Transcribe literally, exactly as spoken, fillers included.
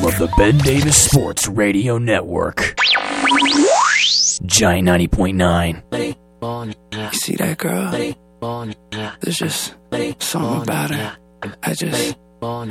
of the Ben Davis Sports Radio Network. Giant ninety point nine. You see that girl? There's just something about her. I just